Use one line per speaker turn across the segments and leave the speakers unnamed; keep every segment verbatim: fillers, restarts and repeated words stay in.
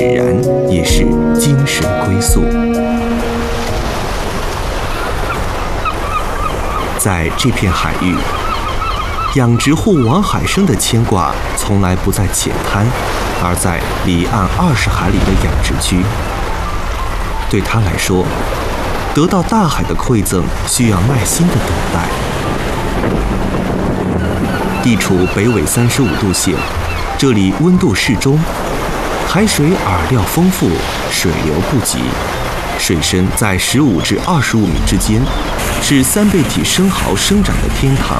然也是精神归宿。在这片海域，养殖户王海生的牵挂从来不在浅滩，而在离岸二十海里的养殖区。对他来说，得到大海的馈赠需要耐心的等待。地处北纬三十五度线，这里温度适中，海水饵料丰富，水流不急，水深在十五至二十五米之间，是三倍体生蚝生长的天堂。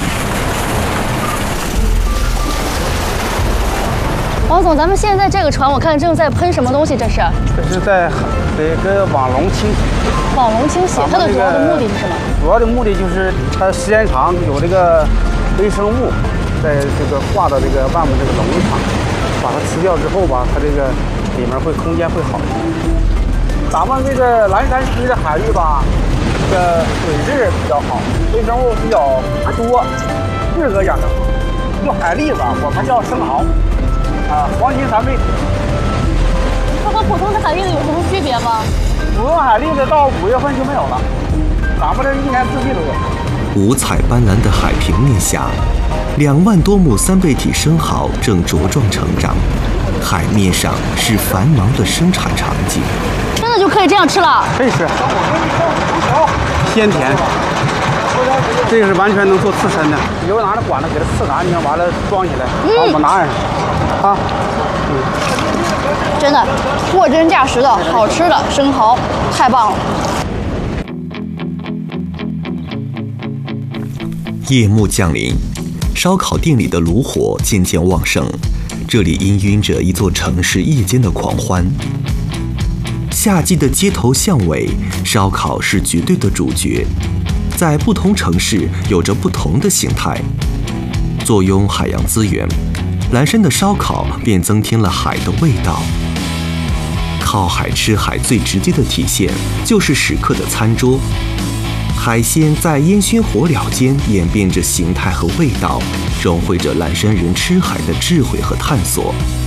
王总，咱们现在这个船，我看正在喷什么东西？这是？
这是在这个网笼清洗。
网笼清洗，它的主要的目的是什么？
主要的目的就是它时间长有这个微生物在这个挂到这个外面这个笼子上，把它吃掉之后吧，它这个里面会空间会好。咱们这个蓝山区的海域吧，这个水质比较好，微生物比较多，适合养殖。用海蛎子，我们叫生蚝。啊，黄金三倍体，
它和普通的海蛎子有什么区别吗？
普通海蛎子到五月份就没有了，咱们这一年四季都有。
五彩斑斓的海平面下，两万多亩三倍体生蚝正茁壮成长，海面上是繁忙的生产场景。
真的就可以这样吃了？
可以吃，鲜甜。这个是完全能做刺身的，以后拿着管子给它刺干净，完了装起来，把我们拿上啊。嗯，
真的货真价实的好吃的生蚝，太棒了。
夜幕降临，烧烤店里的炉火渐渐旺盛，这里氤氲着一座城市夜间的狂欢。夏季的街头巷尾，烧烤是绝对的主角。在不同城市有着不同的形态。坐拥海洋资源，蓝山的烧烤便增添了海的味道。靠海吃海最直接的体现就是食客的餐桌，海鲜在烟熏火燎间演变着形态和味道，融汇着蓝山人吃海的智慧和探索。